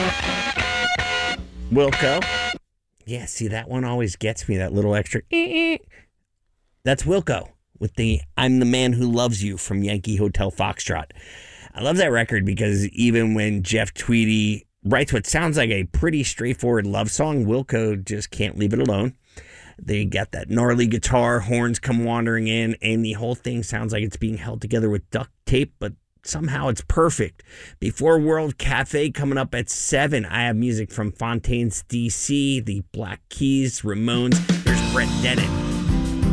Wilco. Yeah, see, that one always gets me, that little extra. That's Wilco with the I'm the Man Who Loves You from Yankee Hotel Foxtrot. I love that record because even when Jeff Tweedy writes what sounds like a pretty straightforward love song, Wilco just can't leave it alone. They got that gnarly guitar, horns come wandering in, and the whole thing sounds like it's being held together with duct tape, but somehow it's perfect. Before World Cafe coming up at 7, I have music from Fontaines DC, the Black Keys, Ramones. There's Brett Dennen.